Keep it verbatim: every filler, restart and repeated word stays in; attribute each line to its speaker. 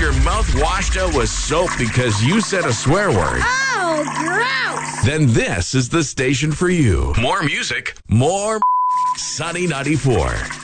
Speaker 1: your mouth washed out with soap because you said a swear word?
Speaker 2: Oh, gross!
Speaker 1: Then this is the station for you. More music, more Sunny ninety-four.